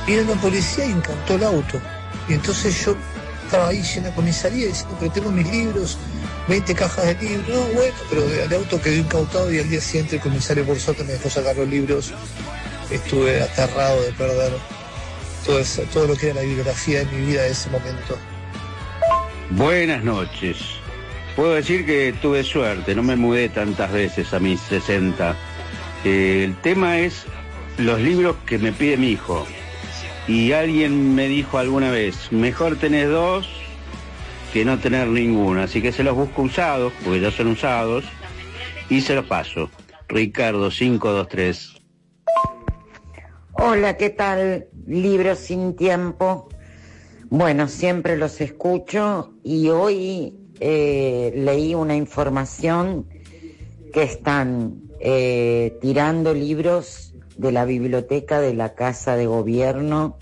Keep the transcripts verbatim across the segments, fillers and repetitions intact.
Vino una policía y incautó el auto. Y entonces yo estaba ahí en la comisaría diciendo, pero tengo mis libros, veinte cajas de libros. No, bueno, pero el auto quedó incautado y al día siguiente el comisario por suerte me dejó sacar los libros. Estuve aterrado de perder todo, eso, todo lo que era la bibliografía de mi vida de ese momento. Buenas noches. Puedo decir que tuve suerte, no me mudé tantas veces a mis sesenta. Eh, el tema es los libros que me pide mi hijo. Y alguien me dijo alguna vez, mejor tenés dos que no tener ninguno. Así que se los busco usados, porque ya son usados, y se los paso. Ricardo cinco dos tres. Hola, ¿qué tal? Libros sin tiempo. Bueno, siempre los escucho y hoy eh, leí una información que están eh, tirando libros de la biblioteca de la Casa de Gobierno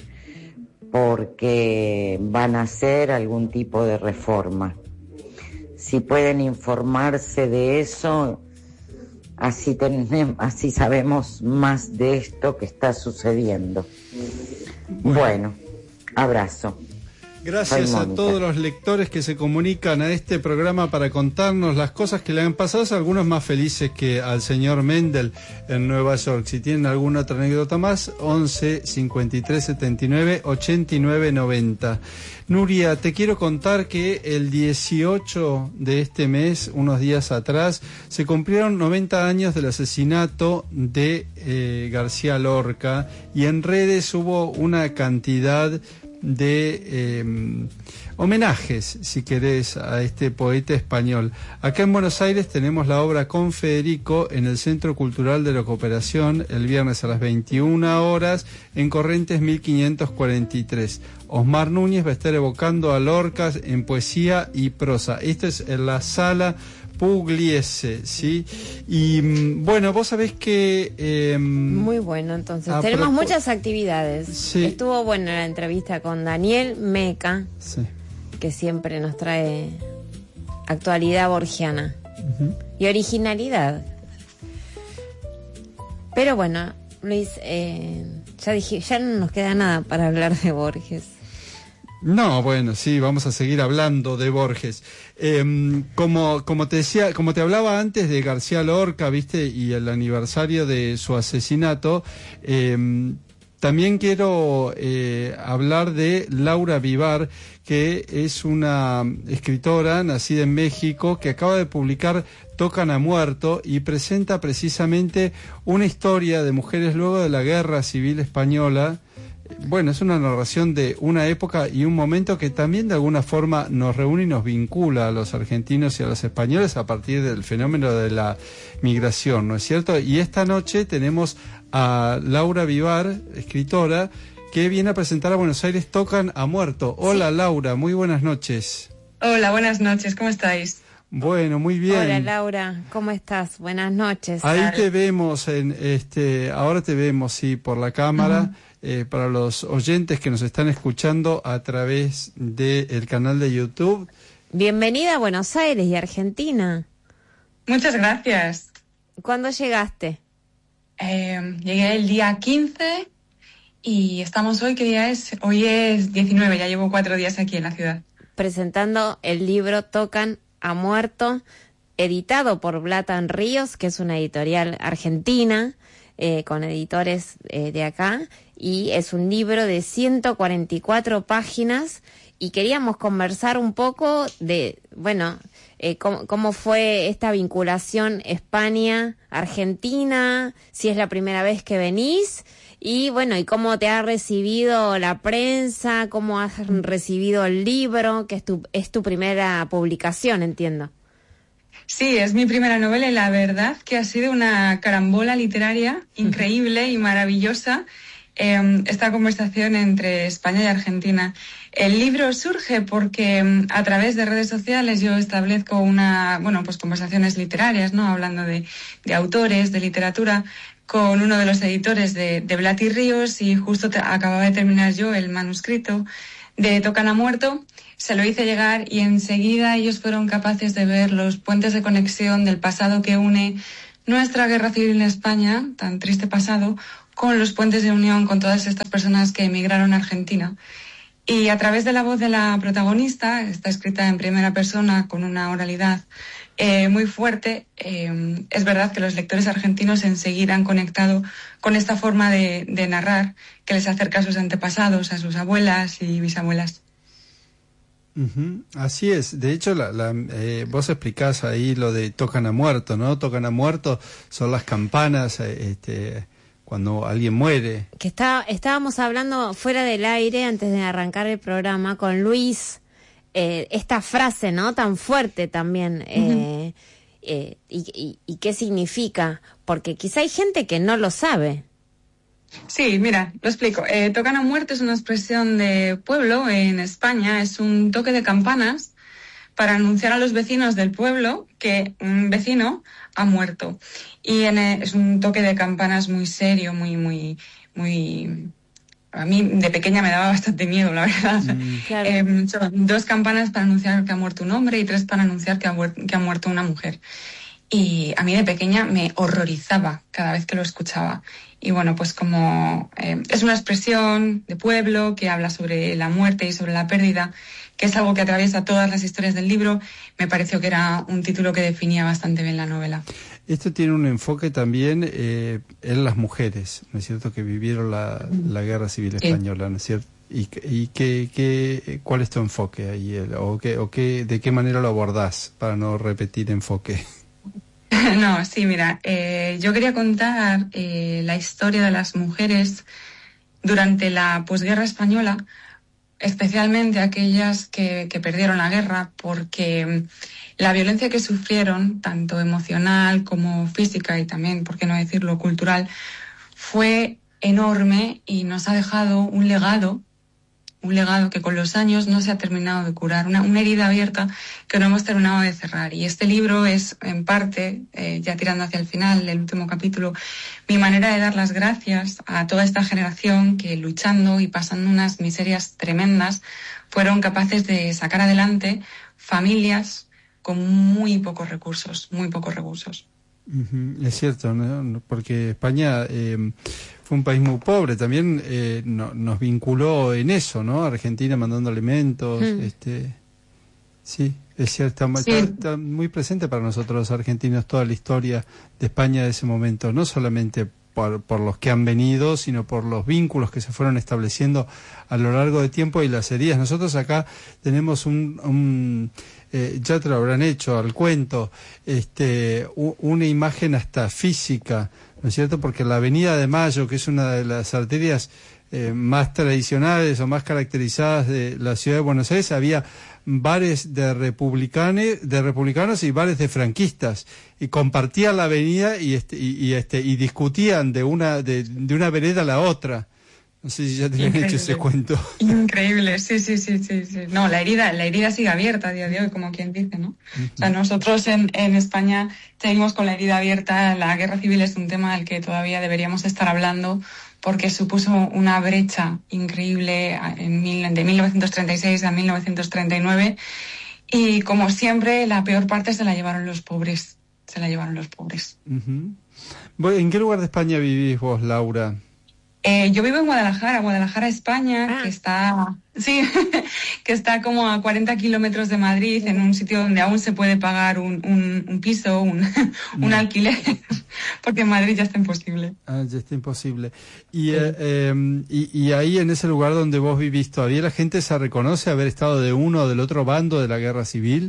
porque van a hacer algún tipo de reforma. Si pueden informarse de eso, así tenemos, así sabemos más de esto que está sucediendo. Bueno, bueno, abrazo. Gracias a todos los lectores que se comunican a este programa para contarnos las cosas que le han pasado, algunos más felices que al señor Mendel en Nueva York. Si tienen alguna otra anécdota más, once cincuenta y tres setenta y nueve ochenta y nueve noventa. Nuria, te quiero contar que el dieciocho de este mes, unos días atrás, se cumplieron noventa años del asesinato de eh, García Lorca, y en redes hubo una cantidad de eh, homenajes, si querés, a este poeta español. Acá en Buenos Aires tenemos la obra Con Federico en el Centro Cultural de la Cooperación el viernes a las veintiuna horas en Corrientes mil quinientos cuarenta y tres. Osmar Núñez va a estar evocando a Lorca en poesía y prosa. Esto es en la sala Pugliese, ¿sí? Y bueno, vos sabés que... Eh, Muy bueno, entonces. Tenemos propos... muchas actividades. Sí. Estuvo buena la entrevista con Daniel Meca, sí, que siempre nos trae actualidad borgiana. Uh-huh. Y originalidad. Pero bueno, Luis, eh, ya dije, ya no nos queda nada para hablar de Borges. No, bueno, sí, vamos a seguir hablando de Borges. Eh, como, como te decía, como te hablaba antes de García Lorca, viste, y el aniversario de su asesinato, eh, también quiero eh, hablar de Laura Vivar, que es una escritora nacida en México que acaba de publicar Tocan a Muerto y presenta precisamente una historia de mujeres luego de la Guerra Civil Española. Bueno, es una narración de una época y un momento que también de alguna forma nos reúne y nos vincula a los argentinos y a los españoles a partir del fenómeno de la migración, ¿no es cierto? Y esta noche tenemos a Laura Vivar, escritora, que viene a presentar a Buenos Aires Tocan a Muerto. Hola, sí. Laura, muy buenas noches. Hola, buenas noches, ¿cómo estáis? Bueno, muy bien. Hola, Laura, ¿cómo estás? Buenas noches. Ahí Dale. te vemos, en este, ahora te vemos, sí, por la cámara. Uh-huh. Eh, para los oyentes que nos están escuchando a través del canal de YouTube. Bienvenida a Buenos Aires y Argentina. Muchas gracias. ¿Cuándo llegaste? Eh, llegué el día quince y estamos hoy, ¿qué día es? Hoy es diecinueve, ya llevo cuatro días aquí en la ciudad. Presentando el libro Tocan a Muerto, editado por Blatan Ríos, que es una editorial argentina, eh, con editores eh, de acá. Y es un libro de ciento cuarenta y cuatro páginas y queríamos conversar un poco de, bueno, eh, cómo, cómo fue esta vinculación España-Argentina, si es la primera vez que venís y bueno, y cómo te ha recibido la prensa, cómo has recibido el libro, que es tu, es tu primera publicación, entiendo. Sí, es mi primera novela y la verdad que ha sido una carambola literaria increíble y maravillosa. Eh, esta conversación entre España y Argentina. El libro surge porque um, a través de redes sociales yo establezco una, bueno, pues conversaciones literarias, ¿no? Hablando de, de autores, de literatura, con uno de los editores de, de Blati Ríos y justo te, acababa de terminar yo el manuscrito de Tocan a Muerto. Se lo hice llegar y enseguida ellos fueron capaces de ver los puentes de conexión del pasado que une nuestra guerra civil en España, tan triste pasado, con los puentes de unión con todas estas personas que emigraron a Argentina. Y a través de la voz de la protagonista, está escrita en primera persona con una oralidad eh, muy fuerte, eh, es verdad que los lectores argentinos enseguida han conectado con esta forma de, de narrar que les acerca a sus antepasados, a sus abuelas y bisabuelas. Uh-huh. Así es. De hecho, la, la, eh, vos explicás ahí lo de tocan a muerto, ¿no? Tocan a muerto son las campanas, eh, este... cuando alguien muere. Que está, estábamos hablando fuera del aire antes de arrancar el programa con Luis, eh, esta frase, ¿no? Tan fuerte también, eh, uh-huh. eh, y, y, y qué significa, porque quizá hay gente que no lo sabe. Sí, mira, lo explico. Eh, tocan a muerto es una expresión de pueblo en España, es un toque de campanas para anunciar a los vecinos del pueblo que un vecino ha muerto. Y en, es un toque de campanas muy serio, muy, muy, muy... A mí de pequeña me daba bastante miedo, la verdad. Mm, claro. eh, son dos campanas para anunciar que ha muerto un hombre y tres para anunciar que ha, que ha muerto una mujer. Y a mí de pequeña me horrorizaba cada vez que lo escuchaba. Y bueno, pues como eh, es una expresión de pueblo que habla sobre la muerte y sobre la pérdida, que es algo que atraviesa todas las historias del libro, me pareció que era un título que definía bastante bien la novela. Esto tiene un enfoque también eh, en las mujeres, ¿no es cierto?, que vivieron la, la Guerra Civil Española, ¿no es cierto? ¿Y, y qué, qué, cuál es tu enfoque ahí? ¿O, qué, o qué, de qué manera lo abordás, para no repetir enfoque? No, sí, mira, eh, yo quería contar eh, la historia de las mujeres durante la posguerra española, especialmente aquellas que, que perdieron la guerra, porque la violencia que sufrieron, tanto emocional como física y también, por qué no decirlo, cultural, fue enorme y nos ha dejado un legado, un legado que con los años no se ha terminado de curar, una, una herida abierta que no hemos terminado de cerrar. Y este libro es, en parte, eh, ya tirando hacia el final, el último capítulo, mi manera de dar las gracias a toda esta generación que, luchando y pasando unas miserias tremendas, fueron capaces de sacar adelante familias con muy pocos recursos, muy pocos recursos. Uh-huh. Es cierto, ¿no? Porque España eh, fue un país muy pobre, también eh, no, nos vinculó en eso, ¿no? Argentina mandando alimentos, mm. este, sí, es cierto, está, sí. Está, está muy presente para nosotros los argentinos toda la historia de España de ese momento, no solamente por, por los que han venido, sino por los vínculos que se fueron estableciendo a lo largo del tiempo y las heridas. Nosotros acá tenemos un... un Eh, ya te lo habrán hecho al cuento, este, u, una imagen hasta física, ¿no es cierto? Porque la Avenida de Mayo, que es una de las arterias eh, más tradicionales o más caracterizadas de la ciudad de Buenos Aires, había bares de republicanos, de republicanos y bares de franquistas, y compartían la avenida y este, y, y este, y discutían de una, de, de una vereda a la otra. No sé si ya te habían hecho ese cuento. Increíble, sí, sí, sí, sí, sí. No, la herida, la herida sigue abierta a día de hoy, como quien dice, ¿no? Uh-huh. O sea, nosotros en, en España seguimos con la herida abierta. La guerra civil es un tema del que todavía deberíamos estar hablando, porque supuso una brecha increíble en mil, de mil novecientos treinta y seis a mil novecientos treinta y nueve. Y como siempre, la peor parte se la llevaron los pobres. Se la llevaron los pobres. Uh-huh. ¿En qué lugar de España vivís vos, Laura? Eh, yo vivo en Guadalajara, Guadalajara, España, ah. que está, sí, que está como a cuarenta kilómetros de Madrid, en un sitio donde aún se puede pagar un, un, un piso, un, un no. alquiler, porque en Madrid ya está imposible. Ah, ya está imposible. Y, sí. eh, eh, y, y ahí en ese lugar donde vos vivís, ¿todavía la gente se reconoce haber estado de uno o del otro bando de la guerra civil?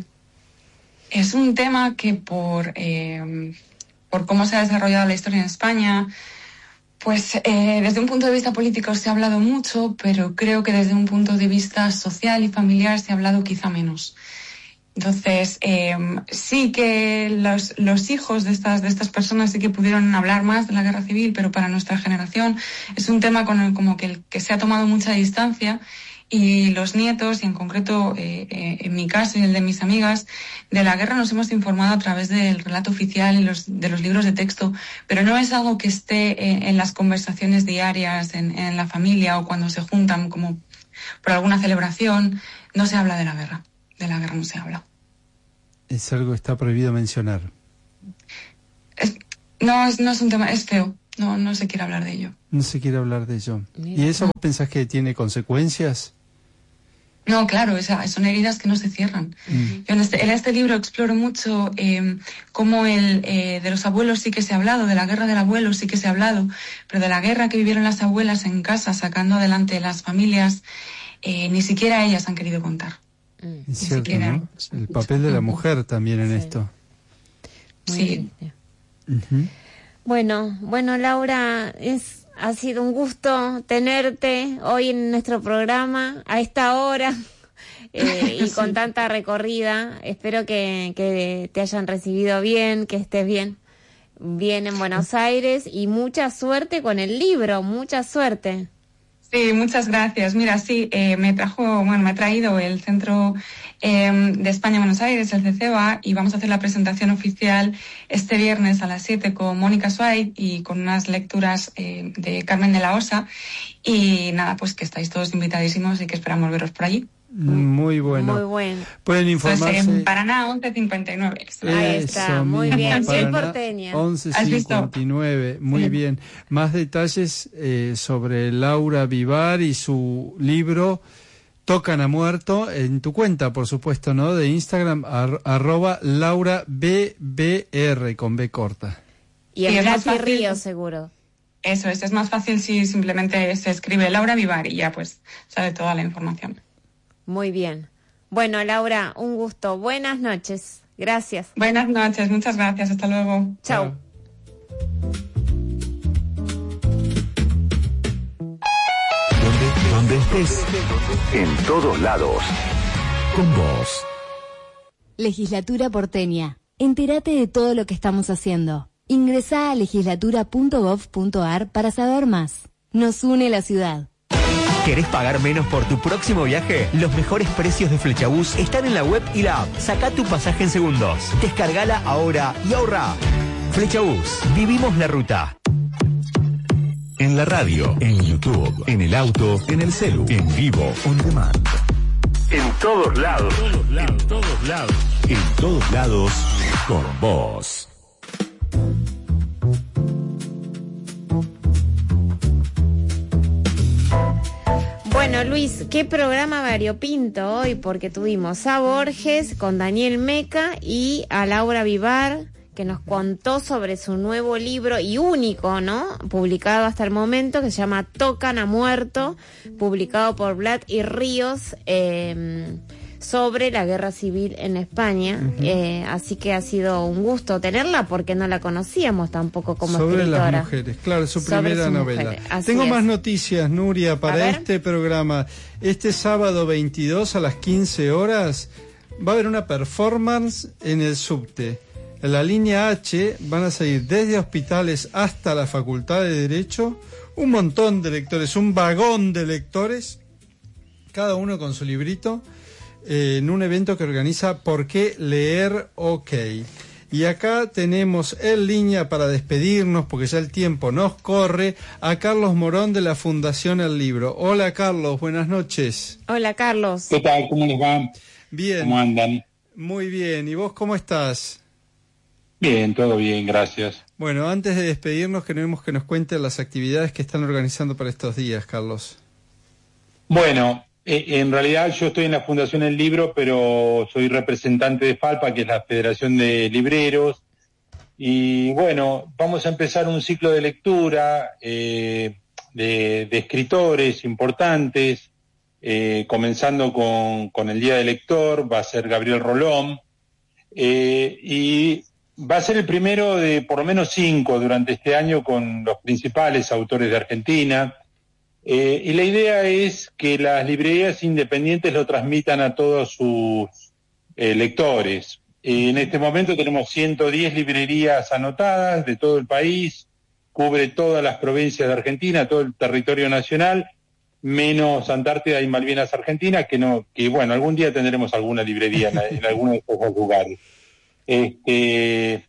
Es un tema que por, eh, por cómo se ha desarrollado la historia en España, pues eh, desde un punto de vista político se ha hablado mucho, pero creo que desde un punto de vista social y familiar se ha hablado quizá menos. Entonces, eh, sí que los, los hijos de estas, de estas personas sí que pudieron hablar más de la guerra civil, pero para nuestra generación es un tema con el como que, el, que se ha tomado mucha distancia. Y los nietos, y en concreto eh, eh, en mi caso y el de mis amigas, de la guerra nos hemos informado a través del relato oficial y los, de los libros de texto, pero no es algo que esté eh, en las conversaciones diarias, en, en la familia o cuando se juntan como por alguna celebración. No se habla de la guerra, de la guerra no se habla. Es algo que está prohibido mencionar. Es, no, es, no es un tema, es feo, no, no se quiere hablar de ello. No se quiere hablar de ello. Mira. ¿Y eso vos pensás que tiene consecuencias? No, claro, esa, son heridas que no se cierran. Mm. Yo en este, en este libro exploro mucho eh, cómo el, eh, de los abuelos sí que se ha hablado, de la guerra del abuelo sí que se ha hablado, pero de la guerra que vivieron las abuelas en casa, sacando adelante las familias, eh, ni siquiera ellas han querido contar. Mm. Es cierto, ¿no? El papel de la mujer también en sí. esto. Sí. Uh-huh. Bueno, bueno, Laura, es... ha sido un gusto tenerte hoy en nuestro programa a esta hora eh, y con tanta recorrida. Espero que, que te hayan recibido bien, que estés bien, bien en Buenos Aires y mucha suerte con el libro, mucha suerte. Sí, muchas gracias. Mira, sí, eh, me trajo, bueno, me ha traído el Centro eh, de España Buenos Aires, el C C B A, y vamos a hacer la presentación oficial este viernes a las siete con Mónica Suárez y con unas lecturas eh, de Carmen de la Osa. Y nada, pues que estáis todos invitadísimos y que esperamos veros por allí. Muy bueno. Muy bueno. Pueden informarse. Pues en Paraná once cincuenta y nueve. Ahí está, muy bien. Soy porteña. once cincuenta y nueve, muy sí. bien. Más detalles eh, sobre Laura Vivar y su libro Tocan a Muerto en tu cuenta, por supuesto, ¿no? De Instagram, ar, arroba Laura B B R con B corta. Y en Blas Río, seguro. Eso es, es más fácil si simplemente se escribe Laura Vivar y ya pues sale toda la información. Muy bien. Bueno, Laura, un gusto. Buenas noches. Gracias. Buenas noches, muchas gracias. Hasta luego. Chao. Donde, donde estés, en todos lados, con vos. Legislatura porteña. Entérate de todo lo que estamos haciendo. Ingresá a legislatura punto gov punto ar para saber más. Nos une la ciudad. ¿Querés pagar menos por tu próximo viaje? Los mejores precios de Flechabús están en la web y la app. Sacá tu pasaje en segundos. Descargala ahora y ahorra. Flechabús. Vivimos la ruta. En la radio, en YouTube, en el auto, en el celu, en vivo, on demand. En todos lados. En todos lados. En todos lados, con vos. Bueno, Luis, qué programa variopinto hoy, porque tuvimos a Borges con Daniel Meca y a Laura Vivar, que nos contó sobre su nuevo libro y único, ¿no?, publicado hasta el momento, que se llama Tocan a Muerto, publicado por Blat y Ríos, eh, sobre la guerra civil en España. Uh-huh. eh, así que ha sido un gusto tenerla, porque no la conocíamos tampoco como sobre escritora. Sobre las mujeres, claro, su sobre primera novela. Tengo es. más noticias, Nuria, para este programa. Este sábado veintidós a las quince horas va a haber una performance en el subte. En la línea H van a salir desde hospitales hasta la Facultad de Derecho un montón de lectores, un vagón de lectores, cada uno con su librito, eh, en un evento que organiza ¿Por qué leer OK? Y acá tenemos en línea, para despedirnos, porque ya el tiempo nos corre, a Carlos Morón de la Fundación El Libro. Hola, Carlos, buenas noches. Hola, Carlos. ¿Qué tal? ¿Cómo les va? Bien. ¿Cómo andan? Muy bien. ¿Y vos cómo estás? Bien, todo bien, gracias. Bueno, antes de despedirnos, queremos que nos cuenten las actividades que están organizando para estos días, Carlos. Bueno, eh, en realidad yo estoy en la Fundación El Libro, pero soy representante de FALPA, que es la Federación de Libreros. Y bueno, vamos a empezar un ciclo de lectura eh, de, de escritores importantes, eh, comenzando con, con el Día del Lector. Va a ser Gabriel Rolón. Eh, y va a ser el primero de por lo menos cinco durante este año con los principales autores de Argentina. Eh, y la idea es que las librerías independientes lo transmitan a todos sus eh, lectores. Eh, en este momento tenemos ciento diez librerías anotadas de todo el país, cubre todas las provincias de Argentina, todo el territorio nacional, menos Antártida y Malvinas Argentinas, que no, que bueno, algún día tendremos alguna librería en, en alguno de esos lugares. Este,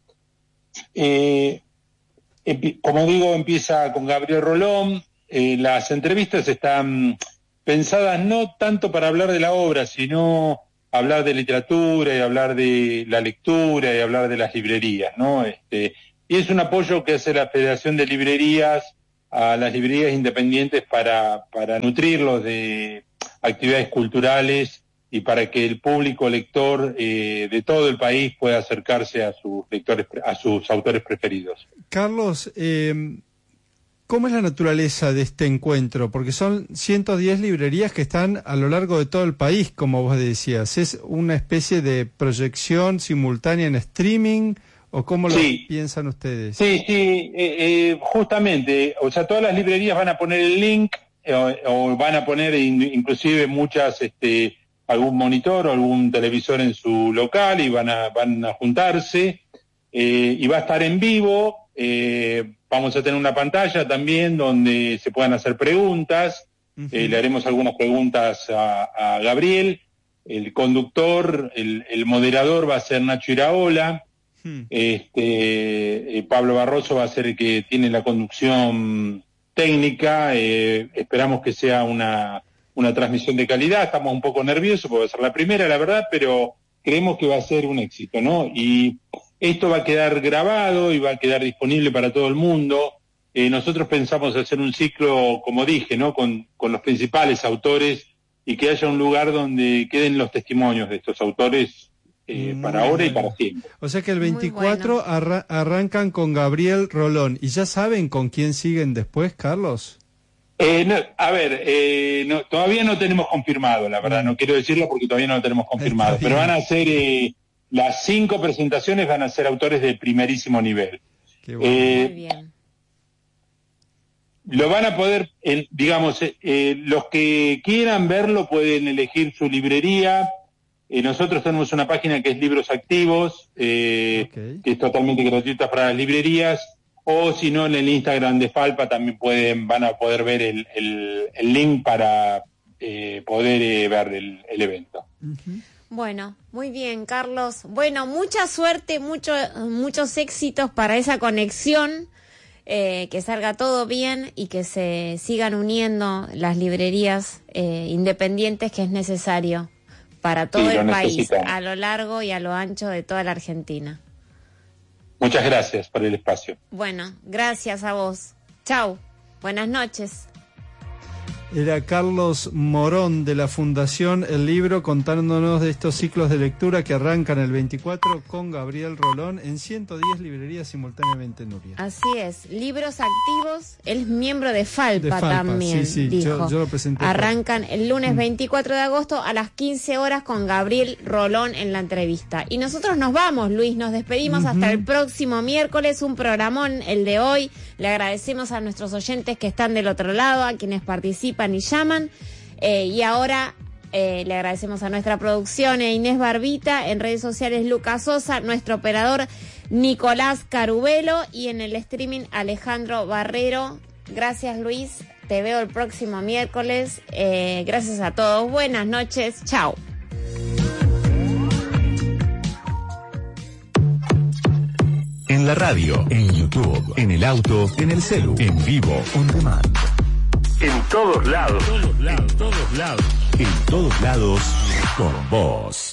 eh, empi- como digo, empieza con Gabriel Rolón. Eh, las entrevistas están pensadas no tanto para hablar de la obra, sino hablar de literatura y hablar de la lectura y hablar de las librerías, ¿no? Este, y es un apoyo que hace la Federación de Librerías a las librerías independientes para, para nutrirlos de actividades culturales y para que el público lector eh, de todo el país pueda acercarse a sus lectores, a sus autores preferidos. Carlos, eh, ¿cómo es la naturaleza de este encuentro? Porque son ciento diez librerías que están a lo largo de todo el país, como vos decías. ¿Es una especie de proyección simultánea en streaming o cómo lo sí. piensan ustedes? Sí, sí, eh, eh, justamente. O sea, todas las librerías van a poner el link eh, o, o van a poner in, inclusive muchas... este algún monitor o algún televisor en su local y van a, van a juntarse eh, y va a estar en vivo. Eh, vamos a tener una pantalla también donde se puedan hacer preguntas. Uh-huh. Eh, le haremos algunas preguntas a, a Gabriel. El conductor, el, el moderador va a ser Nacho Iraola. Uh-huh. Este, eh, Pablo Barroso va a ser el que tiene la conducción técnica. Eh, esperamos que sea una... una transmisión de calidad. Estamos un poco nerviosos porque va a ser la primera, la verdad, pero creemos que va a ser un éxito, ¿no? Y esto va a quedar grabado y va a quedar disponible para todo el mundo. Eh, nosotros pensamos hacer un ciclo, como dije, ¿no? Con, con los principales autores y que haya un lugar donde queden los testimonios de estos autores eh, para ahora y para siempre. O sea que el veinticuatro bueno. arra- arrancan con Gabriel Rolón. ¿Y ya saben con quién siguen después, Carlos? Eh, no, a ver, eh, no, todavía no tenemos confirmado, la verdad, no quiero decirlo porque todavía no lo tenemos confirmado, pero van a ser, eh, las cinco presentaciones van a ser autores de primerísimo nivel. Qué bueno. Eh, Muy bien. Lo van a poder, eh, digamos, eh, eh, los que quieran verlo pueden elegir su librería. Eh, nosotros tenemos una página que es Libros Activos, eh, okay. que es totalmente gratuita para las librerías. O si no, en el Instagram de Falpa también pueden, van a poder ver el, el, el link para eh, poder eh, ver el, el evento. Uh-huh. Bueno, muy bien, Carlos. Bueno, mucha suerte, mucho, muchos éxitos para esa conexión, eh, que salga todo bien y que se sigan uniendo las librerías eh, independientes, que es necesario para todo sí, el país, a lo largo y a lo ancho de toda la Argentina. Muchas gracias por el espacio. Bueno, gracias a vos. Chau. Buenas noches. Era Carlos Morón de la Fundación El Libro contándonos de estos ciclos de lectura que arrancan el veinticuatro con Gabriel Rolón en ciento diez librerías simultáneamente, Nuria. Así es, Libros Activos, él es miembro de Falpa, de Falpa también, sí, sí, dijo. Yo, yo lo presenté. Arrancan el lunes veinticuatro de agosto a las quince horas con Gabriel Rolón en la entrevista. Y nosotros nos vamos, Luis, nos despedimos uh-huh. hasta el próximo miércoles, un programón el de hoy. Le agradecemos a nuestros oyentes que están del otro lado, a quienes participan y llaman, eh, y ahora eh, le agradecemos a nuestra producción e Inés Barbita, en redes sociales Lucas Sosa, nuestro operador Nicolás Carubelo y en el streaming Alejandro Barrero. Gracias, Luis, te veo el próximo miércoles. Eh, gracias a todos, buenas noches, chao. En la radio, en YouTube, en el auto, en el celu, en vivo, on demand. En todos lados. En todos lados. En todos lados. En todos lados. Con vos.